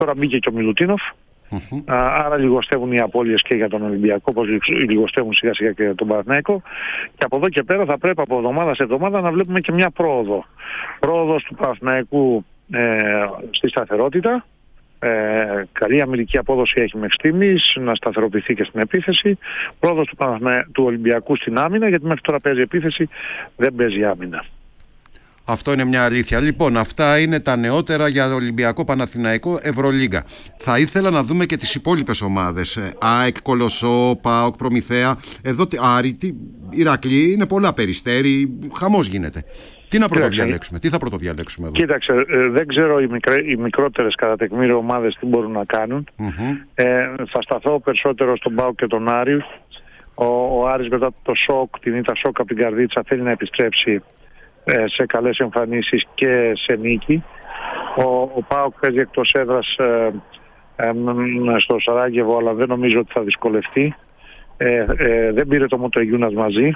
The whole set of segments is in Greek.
Τώρα μπήκε και ο Μιλουτίνοφ. Άρα λιγοστεύουν οι απώλειες και για τον Ολυμπιακό, όπως λιγοστεύουν σιγά σιγά και για τον Παναθηναϊκό. Και από εδώ και πέρα θα πρέπει από εβδομάδα σε εβδομάδα να βλέπουμε και μια πρόοδο. Πρόοδος του Παναθηναϊκού στη σταθερότητα. Καλή αμυντική απόδοση έχει μέχρι στιγμής, να σταθεροποιηθεί και στην επίθεση. Πρόοδος του Ολυμπιακού στην άμυνα, γιατί μέχρι τώρα παίζει επίθεση, δεν παίζει άμυνα. Αυτό είναι μια αλήθεια. Λοιπόν, αυτά είναι τα νεότερα για Ολυμπιακό, Παναθηναϊκό, Ευρωλίγκα. Θα ήθελα να δούμε και τις υπόλοιπες ομάδες. ΑΕΚ, Κολοσσό, ΠΑΟΚ, Προμηθέα. Εδώ Άρη, Ηρακλή, είναι πολλά, Περιστέρι, χαμός γίνεται. Τι να πρωτοδιαλέξουμε, τι θα πρωτοδιαλέξουμε εδώ? Κοίταξε, δεν ξέρω οι μικρότερες κατά τεκμήριο ομάδες τι μπορούν να κάνουν. Θα σταθώ περισσότερο στον ΠΑΟΚ και τον Άρη. Ο Άρης μετά το σοκ, την ήττα σοκ από την Καρδίτσα, θέλει να επιστρέψει σε καλές εμφανίσεις και σε νίκη. Ο ΠΑΟΚ παίζει εκτός έδρας στο Σαράγεβο, αλλά δεν νομίζω ότι θα δυσκολευτεί. Δεν πήρε το Μοτογιούνας μαζί.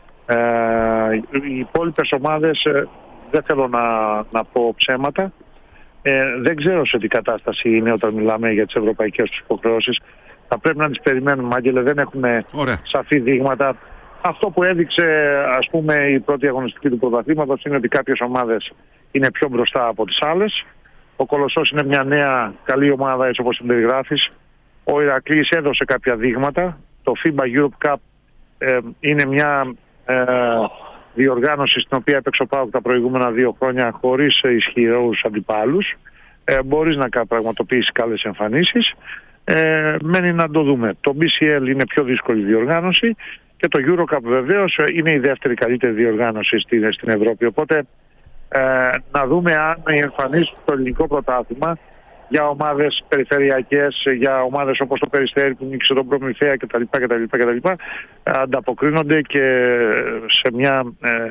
Οι υπόλοιπες ομάδες, δεν θέλω να πω ψέματα, δεν ξέρω σε τι κατάσταση είναι όταν μιλάμε για τις ευρωπαϊκές τους υποχρεώσεις. Θα πρέπει να τις περιμένουμε, Άγγελε, δεν έχουμε σαφή δείγματα. Αυτό που έδειξε, ας πούμε, η πρώτη αγωνιστική του πρωταθλήματος είναι ότι κάποιες ομάδες είναι πιο μπροστά από τις άλλες. Ο Κολοσσός είναι μια νέα καλή ομάδα, έτσι όπως την περιγράφεις. Ο Ηρακλής έδωσε κάποια δείγματα. Το FIBA Europe Cup είναι μια διοργάνωση στην οποία έπαιξε ο ΠΑΟΚ τα προηγούμενα 2 χρόνια χωρίς ισχυρούς αντιπάλους. Μπορείς να πραγματοποιήσεις καλές εμφανίσεις. Μένει να το δούμε. Το BCL είναι πιο δύσκολη διοργάνωση και το EuroCup βεβαίως είναι η δεύτερη καλύτερη διοργάνωση στην Ευρώπη. Οπότε να δούμε αν οι εμφανίσεις στο ελληνικό πρωτάθλημα για ομάδες περιφερειακές, για ομάδες όπως το Περιστέρι που νίκησε τον Προμηθέα κτλ. Ανταποκρίνονται και σε μια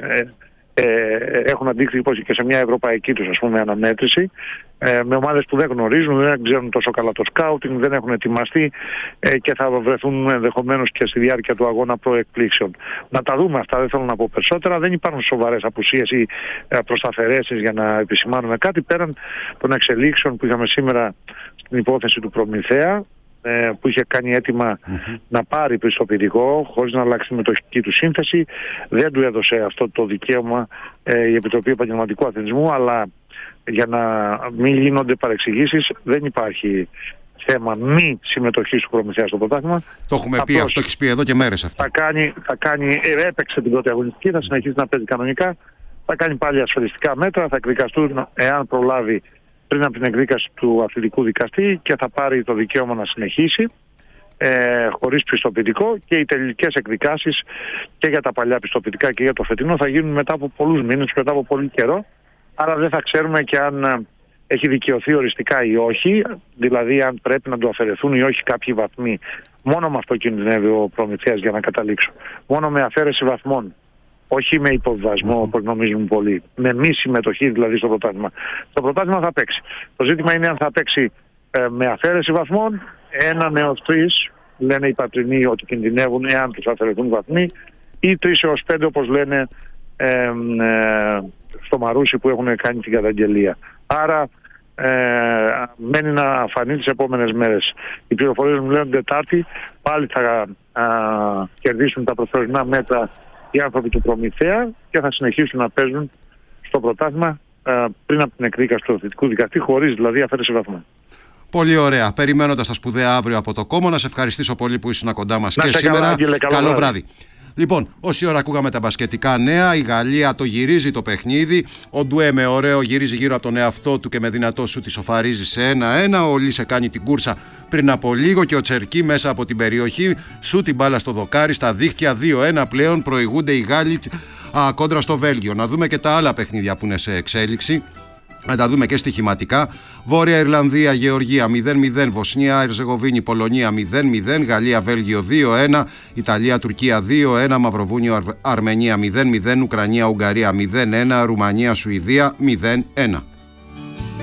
έχουν αντίκτυπο και σε μια ευρωπαϊκή τους, ας πούμε, αναμέτρηση, με ομάδες που δεν γνωρίζουν, δεν ξέρουν τόσο καλά το σκάουτινγκ, δεν έχουν ετοιμαστεί και θα βρεθούν ενδεχομένως και στη διάρκεια του αγώνα προεκπλήξεων. Να τα δούμε αυτά, δεν θέλω να πω περισσότερα. Δεν υπάρχουν σοβαρές απουσίες ή προσταφαιρέσεις για να επισημάνουμε κάτι πέραν των εξελίξεων που είχαμε σήμερα στην υπόθεση του Προμηθέα, που είχε κάνει αίτημα να πάρει πιστοποιητικό χωρίς να αλλάξει τη μετοχική του σύνθεση. Δεν του έδωσε αυτό το δικαίωμα η Επιτροπή Επαγγελματικού Αθλητισμού, αλλά για να μην γίνονται παρεξηγήσεις, δεν υπάρχει θέμα μη συμμετοχής του Προμηθέα στο πρωτάθλημα. Το έχουμε πει αυτό, έχεις πει εδώ και μέρες αυτό. Έπαιξε την πρώτη αγωνιστική, θα συνεχίσει να παίζει κανονικά, θα κάνει πάλι ασφαλιστικά μέτρα, θα εκδικαστούν εάν προλάβει πριν από την εκδίκαση του αθλητικού δικαστή και θα πάρει το δικαίωμα να συνεχίσει χωρίς πιστοποιητικό, και οι τελικές εκδικάσεις και για τα παλιά πιστοποιητικά και για το φετινό θα γίνουν μετά από πολλούς μήνες, μετά από πολύ καιρό. Άρα δεν θα ξέρουμε και αν έχει δικαιωθεί οριστικά ή όχι, δηλαδή αν πρέπει να του αφαιρεθούν ή όχι κάποιοι βαθμοί. Μόνο με αυτό κινδυνεύει ο Προμηθέας, για να καταλήξω. Μόνο με αφαίρεση βαθμών. Όχι με υποβιβασμό, όπως νομίζουν πολλοί. Με μη συμμετοχή δηλαδή στο πρωτάθλημα. Στο πρωτάθλημα θα παίξει. Το ζήτημα είναι αν θα παίξει με αφαίρεση βαθμών, 1 έως 3, λένε οι πατρινοί ότι κινδυνεύουν εάν τους αφαιρεθούν βαθμοί, ή 3 έως 5 όπως λένε στο Μαρούσι που έχουν κάνει την καταγγελία. Άρα μένει να φανεί τις επόμενες μέρες. Οι πληροφορίες μου λένε Τετάρτη πάλι θα κερδίσουν τα προσωρινά μέτρα οι άνθρωποι του Προμηθέα και θα συνεχίσουν να παίζουν στο πρωτάθλημα πριν από την εκδίκαση του αθλητικού δικαστή, χωρίς δηλαδή αφαίρεση βαθμών. Πολύ ωραία. Περιμένοντας τα σπουδαία αύριο από το Κόμμα, να σε ευχαριστήσω πολύ που ήσουν κοντά μας και σήμερα. Καλά, Άγγελε, καλό βράδυ. Λοιπόν, όση ώρα ακούγαμε τα μπασκετικά νέα, η Γαλλία το γυρίζει το παιχνίδι. Ο Ντουέ με ωραίο γυρίζει γύρω από τον εαυτό του και με δυνατό σου τη σοφαρίζει σε 1-1. Ο Λίσε κάνει την κούρσα πριν από λίγο και ο Τσερκί μέσα από την περιοχή σου την μπάλα στο δοκάρι, στα δίχτυα. 2-1 πλέον προηγούνται οι Γάλλοι κόντρα στο Βέλγιο. Να δούμε και τα άλλα παιχνίδια που είναι σε εξέλιξη. Να τα δούμε και στοιχηματικά. Βόρεια Ιρλανδία, Γεωργία 0-0, Βοσνία, Ερζεγοβίνη, Πολωνία 0-0, Γαλλία, Βέλγιο 2-1, Ιταλία, Τουρκία 2-1, Μαυροβούνιο, Αρμενία 0-0, Ουκρανία, Ουγγαρία 0-1, Ρουμανία, Σουηδία 0-1.